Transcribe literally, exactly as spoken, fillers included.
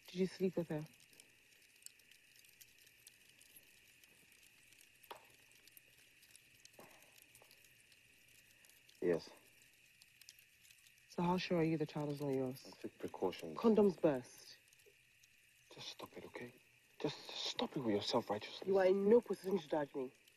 Did you sleep with her? Yes. So how sure are you the child is not yours? I took precautions. Condoms burst. Just stop it, okay? Just stop it with your self-righteousness. You are in no position to judge me.